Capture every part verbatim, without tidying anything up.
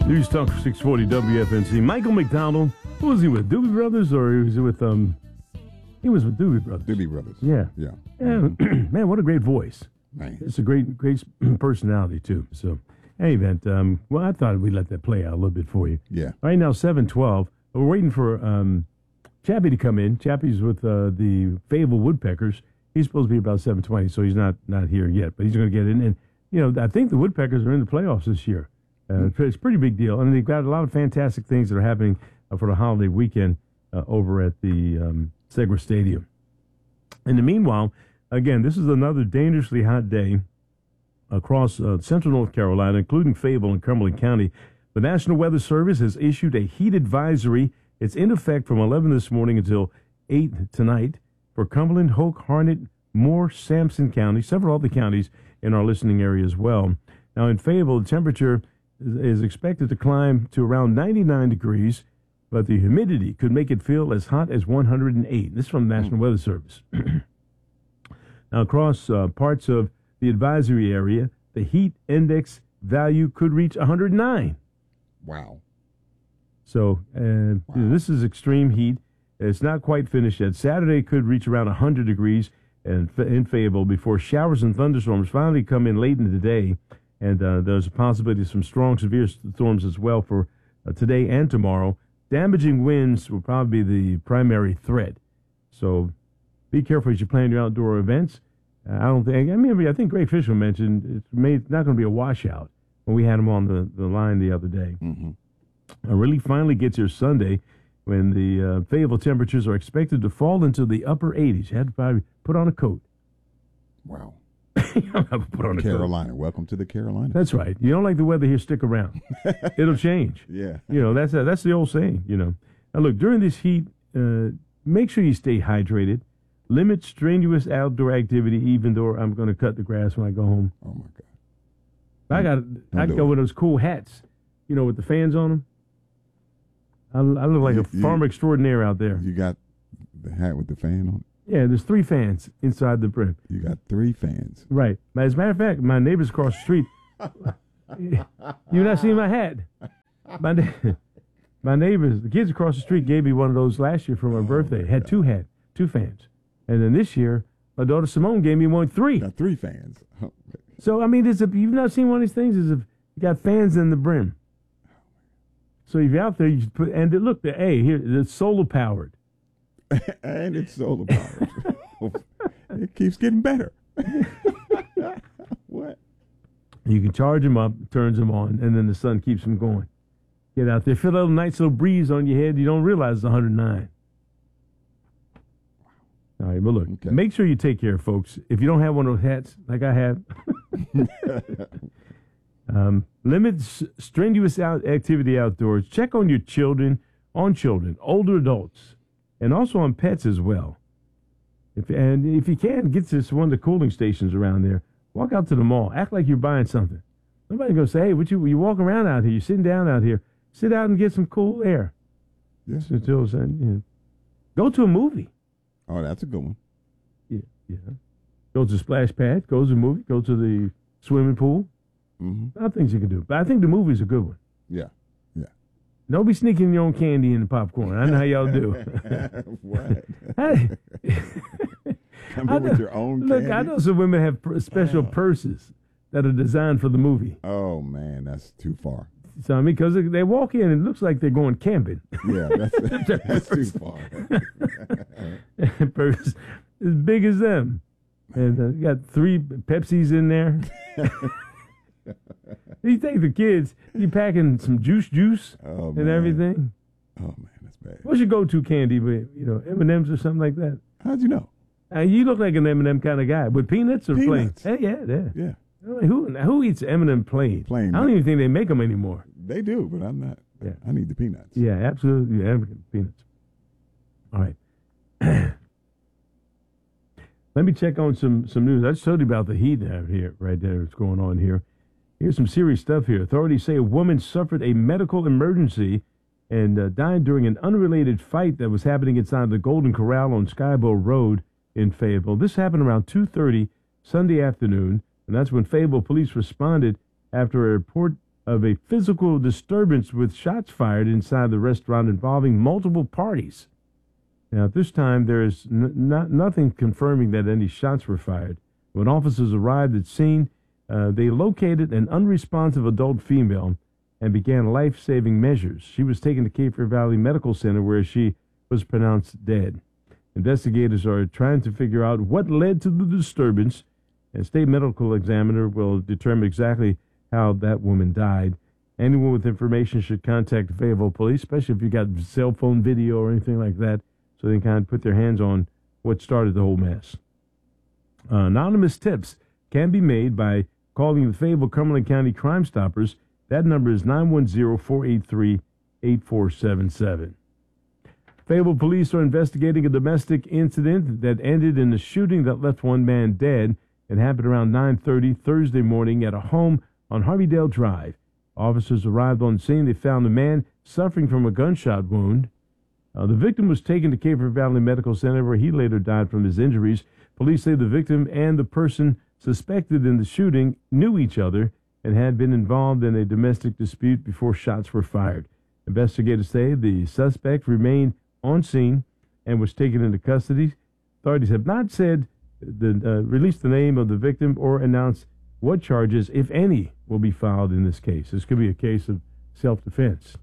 News Talk six forty W F N C. Michael McDonald. Who was he with? Doobie Brothers, or was he with um? He was with Doobie Brothers. Doobie Brothers. Yeah. Yeah. Yeah. Man, what a great voice. Man. It's a great, great personality too. So, any event, um, well, I thought we'd let that play out a little bit for you. Yeah. Right now, seven twelve. We're waiting for um, Chappie to come in. Chappie's with uh, the Fayetteville Woodpeckers. He's supposed to be about seven twenty, so he's not not here yet, but he's going to get in. And you know, I think the Woodpeckers are in the playoffs this year. Uh, mm-hmm. It's a pretty big deal, and they've got a lot of fantastic things that are happening uh, for the holiday weekend uh, over at the um, Segra Stadium. In the meanwhile, again, this is another dangerously hot day across uh, central North Carolina, including Fayetteville and Cumberland County. The National Weather Service has issued a heat advisory. It's in effect from eleven this morning until eight tonight for Cumberland, Hoke, Harnett, Moore, Sampson County, several other counties in our listening area as well. Now, in Fayetteville, the temperature is, is expected to climb to around ninety-nine degrees, but the humidity could make it feel as hot as one hundred eight. This is from the National Weather Service. Now, across uh, parts of the advisory area, the heat index value could reach one hundred nine. Wow. So uh, wow. This is extreme heat. It's not quite finished yet. Saturday could reach around one hundred degrees in, in Fayetteville before showers and thunderstorms finally come in late in the day. And uh, there's a possibility of some strong, severe storms as well for uh, today and tomorrow. Damaging winds will probably be the primary threat. So be careful as you plan your outdoor events. Uh, I don't think, I mean, I think Greg Fisher mentioned it's, made, it's not going to be a washout when we had him on the, the line the other day. Mm-hmm. Uh, really finally gets here Sunday when the uh, Fayetteville temperatures are expected to fall into the upper eighties. You had to probably put on a coat. Wow. Put on a Carolina. coat. Welcome to the Carolina. That's right. You don't like the weather here, stick around. It'll change. Yeah. You know, that's a, that's the old saying, you know. Now, look, during this heat, uh, make sure you stay hydrated. Limit strenuous outdoor activity, even though I'm going to cut the grass when I go home. Oh, my God. I got I got one of those cool hats, you know, with the fans on them. I, I look like you, a farmer you, extraordinaire out there. You got the hat with the fan on it? Yeah, there's three fans inside the brim. You got three fans. Right. As a matter of fact, my neighbors across the street, you not seen my hat. My, my neighbors, the kids across the street gave me one of those last year for my oh birthday. My had God. two hat, two fans. And then this year, my daughter Simone gave me one three. Got three fans. So, I mean, it's a, you've not seen one of these things. Is you got fans in the brim. So if you're out there, you should put, and look, the A here, it's solar powered. And it's solar powered. It keeps getting better. What? You can charge them up, turns them on, and then the sun keeps them going. Get out there, feel a little nice little breeze on your head. You don't realize it's one hundred nine. All right, but look, okay. Make sure you take care, folks. If you don't have one of those hats like I have, um, limit s- strenuous out activity outdoors. Check on your children, on children, older adults, and also on pets as well. If and if you can, get to one of the cooling stations around there. Walk out to the mall. Act like you're buying something. Nobody's gonna say, "Hey, what you you walk around out here? You're sitting down out here. Sit out and get some cool air." Yes. Until then, you know. Go to a movie. Oh, that's a good one. Yeah, yeah. Go to the splash pad. Go to the movie. Go to the swimming pool. Mm-hmm. A lot of things you can do. But I think the movie's a good one. Yeah, yeah. Don't be sneaking your own candy in the popcorn. I know how y'all do. What? Hey. Come in with your own look, candy? I know some women have pr- special oh. purses that are designed for the movie. Oh, man, that's too far. So, I mean, because they walk in and it looks like they're going camping. Yeah, that's, that's too far. Purse as big as them. And uh, you got three Pepsis in there. You take the kids, you packing some juice juice oh, and man. everything. Oh, man, that's bad. What's your go-to candy? With, you know, M and M's or something like that? How'd you know? Uh, you look like an M and M kind of guy. With peanuts or peanuts. plain? Hey, yeah, yeah. Yeah. Like, who who eats M and M plain? Plain. I don't even think they make them anymore. They do, but I'm not. Yeah. I need the peanuts. Yeah, absolutely. Yeah, peanuts. All right. Let me check on some, some news. I just told you about the heat out here, right there. What's going on here? Here's some serious stuff here. Authorities say a woman suffered a medical emergency and uh, died during an unrelated fight that was happening inside the Golden Corral on Skybow Road in Fayetteville. This happened around two thirty Sunday afternoon, and that's when Fayetteville police responded after a report of a physical disturbance with shots fired inside the restaurant involving multiple parties. Now, at this time, there is n- not, nothing confirming that any shots were fired. When officers arrived at scene, uh, they located an unresponsive adult female and began life-saving measures. She was taken to Kafir Valley Medical Center, where she was pronounced dead. Investigators are trying to figure out what led to the disturbance, and state medical examiner will determine exactly how that woman died. Anyone with information should contact the Fayetteville Police, especially if you got cell phone video or anything like that, so they can kind of put their hands on what started the whole mess. Uh, anonymous tips can be made by calling the Fayetteville Cumberland County Crime Stoppers. That number is nine one zero, four eight three, eight four seven seven. Fayetteville police are investigating a domestic incident that ended in a shooting that left one man dead. It happened around nine thirty Thursday morning at a home on Harveydale Drive. Officers arrived on scene. They found a man suffering from a gunshot wound. Uh, the victim was taken to Kafir Valley Medical Center, where he later died from his injuries. Police say the victim and the person suspected in the shooting knew each other and had been involved in a domestic dispute before shots were fired. Investigators say the suspect remained on scene and was taken into custody. Authorities have not said the uh, released the name of the victim or announced what charges, if any, will be filed in this case. This could be a case of self-defense.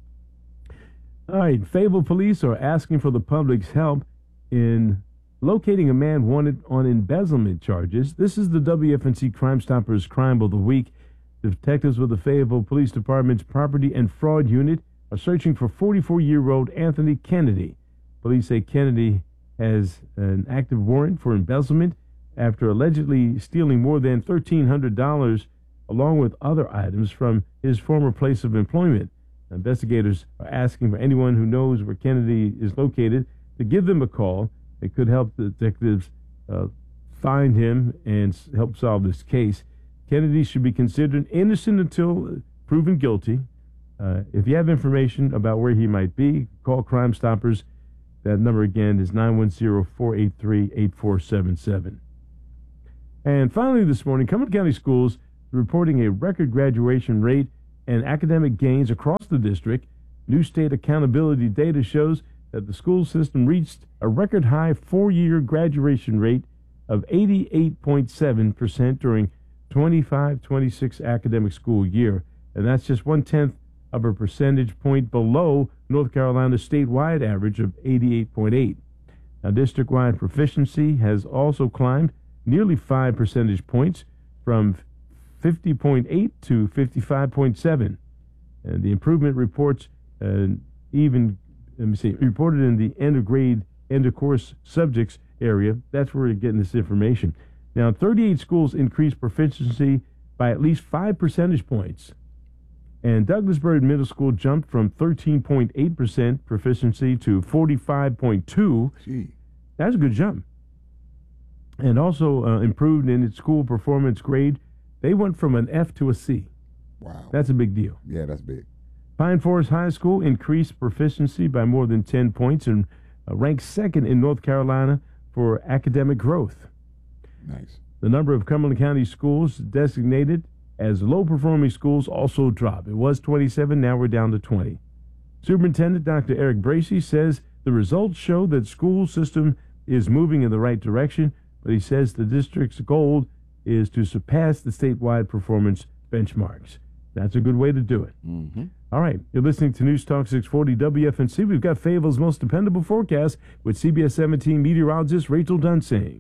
All right, Fayetteville police are asking for the public's help in locating a man wanted on embezzlement charges. This is the W F N C Crime Stoppers Crime of the Week. Detectives with the Fayetteville Police Department's Property and Fraud Unit are searching for forty-four-year-old Anthony Kennedy. Police say Kennedy has an active warrant for embezzlement after allegedly stealing more than thirteen hundred dollars along with other items from his former place of employment. Investigators are asking for anyone who knows where Kennedy is located to give them a call. It could help the detectives uh, find him and s- help solve this case. Kennedy should be considered innocent until proven guilty. Uh, if you have information about where he might be, call Crime Stoppers. That number again is nine one zero, four eight three, eight four seven seven. And finally this morning, Cumberland County Schools reporting a record graduation rate and academic gains across the district. New state accountability data shows that the school system reached a record high four-year graduation rate of eighty-eight point seven percent during twenty-five twenty-six academic school year. And that's just one-tenth of a percentage point below North Carolina's statewide average of eighty-eight point eight. Now, district-wide proficiency has also climbed nearly five percentage points from fifty point eight to fifty-five point seven. And the improvement reports uh, even, let me see, reported in the end of grade, end of course subjects area. That's where you're getting this information. Now, thirty-eight schools increased proficiency by at least five percentage points. And Douglasburg Middle School jumped from thirteen point eight percent proficiency to forty-five point two. Gee. That's a good jump. And also uh, improved in its school performance grade. They went from an F to a C. Wow. That's a big deal. Yeah, that's big. Pine Forest High School increased proficiency by more than ten points and uh, ranked second in North Carolina for academic growth. Nice. The number of Cumberland County schools designated as low-performing schools also dropped. It was twenty-seven, now we're down to twenty. Superintendent Doctor Eric Bracey says the results show that the school system is moving in the right direction, but he says the district's goal is to surpass the statewide performance benchmarks. That's a good way to do it. Mm-hmm. All right, you're listening to News Talk six forty W F N C. We've got Fayetteville's most dependable forecast with C B S seventeen meteorologist Rachel Dunsing.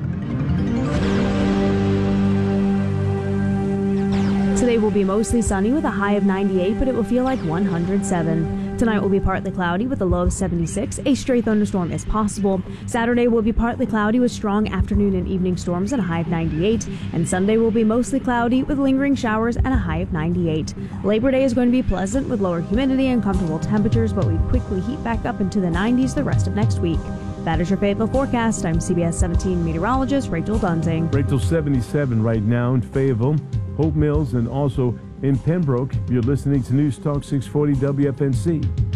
Today will be mostly sunny with a high of ninety-eight, but it will feel like one hundred seven. Tonight will be partly cloudy with a low of seventy-six. A stray thunderstorm is possible. Saturday will be partly cloudy with strong afternoon and evening storms and a high of ninety-eight. And Sunday will be mostly cloudy with lingering showers and a high of ninety-eight. Labor Day is going to be pleasant with lower humidity and comfortable temperatures, but we quickly heat back up into the nineties the rest of next week. That is your Fayetteville forecast. I'm C B S seventeen meteorologist Rachel Dunsing. Rachel, seventy-seven right now in Fayetteville, Hope Mills, and also in Pembroke. You're listening to News Talk six forty W F N C.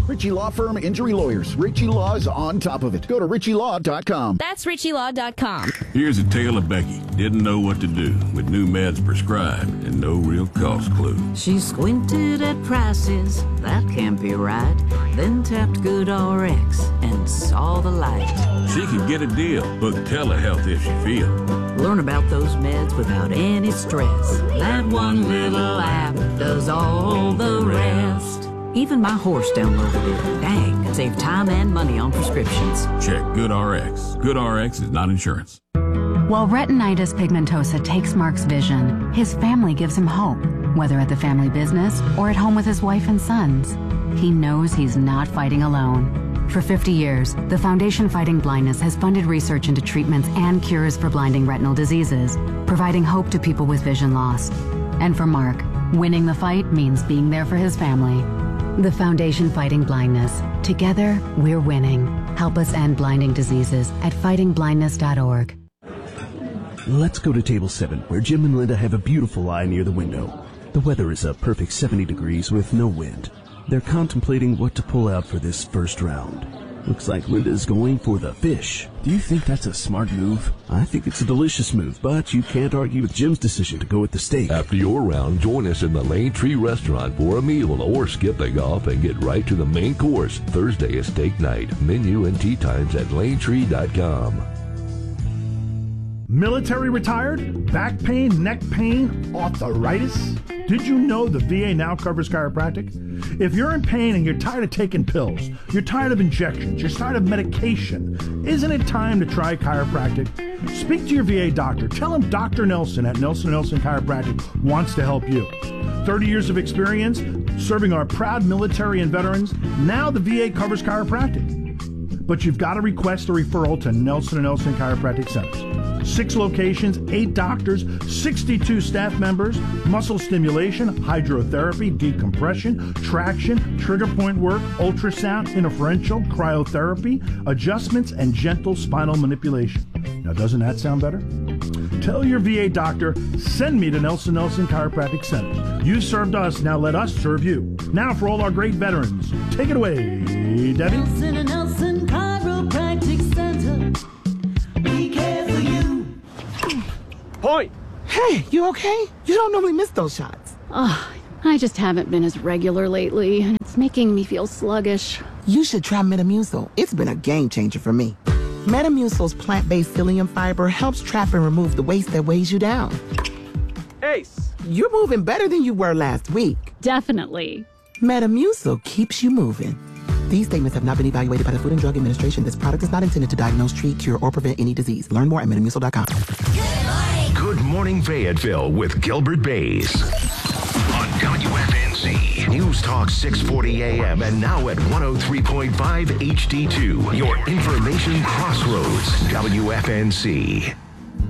Ritchie Law Firm Injury Lawyers. Ritchie Law's on top of it. Go to ritchie law dot com. That's ritchie law dot com. Here's a tale of Becky. Didn't know what to do with new meds prescribed and no real cost clue. She squinted at prices, that can't be right. Then tapped GoodRx and saw the light. She could get a deal. Book telehealth if she feel. Learn about those meds without any stress. That one little app does all the rest. Even my horse downloaded it. Dang, save time and money on prescriptions. Check GoodRx. GoodRx is not insurance. While retinitis pigmentosa takes Mark's vision, his family gives him hope, whether at the family business or at home with his wife and sons. He knows he's not fighting alone. For fifty years, the Foundation Fighting Blindness has funded research into treatments and cures for blinding retinal diseases, providing hope to people with vision loss. And for Mark, winning the fight means being there for his family. The Foundation Fighting Blindness. Together, we're winning. Help us end blinding diseases at fighting blindness dot org. Let's go to table seven, where Jim and Linda have a beautiful lie near the window. The weather is a perfect seventy degrees with no wind. They're contemplating what to pull out for this first round. Looks like Linda's going for the fish. Do you think that's a smart move? I think it's a delicious move, but you can't argue with Jim's decision to go with the steak. After your round, join us in the Lane Tree Restaurant for a meal or skip the golf and get right to the main course. Thursday is steak night. Menu and tea times at lane tree dot com. Military retired? Back pain, neck pain, arthritis? Did you know the V A now covers chiropractic? If you're in pain and you're tired of taking pills, you're tired of injections, you're tired of medication, isn't it time to try chiropractic? Speak to your V A doctor. Tell him Doctor Nelson at Nelson Nelson Chiropractic wants to help you. thirty years of experience serving our proud military and veterans. Now the V A covers chiropractic. But you've got to request a referral to Nelson and Nelson Chiropractic Centers. Six locations, eight doctors, sixty-two staff members, muscle stimulation, hydrotherapy, decompression, traction, trigger point work, ultrasound, interferential, cryotherapy, adjustments, and gentle spinal manipulation. Now, doesn't that sound better? Tell your V A doctor, send me to Nelson Nelson Chiropractic Centers. You served us, now let us serve you. Now for all our great veterans, take it away, Debbie. Nelson and Nelson Chiropractic Center. We care for you. Point. Hey, you okay? You don't normally miss those shots. Oh, I just haven't been as regular lately, and it's making me feel sluggish. You should try Metamucil. It's been a game changer for me. Metamucil's plant-based psyllium fiber helps trap and remove the waste that weighs you down. Ace. You're moving better than you were last week. Definitely. Metamucil keeps you moving. These statements have not been evaluated by the Food and Drug Administration. This product is not intended to diagnose, treat, cure, or prevent any disease. Learn more at metamucil dot com. Good morning, Fayetteville with Gilbert Bays. On W F N Z, News Talk six forty A M and now at one oh three point five H D two. Your information crossroads, W F N Z.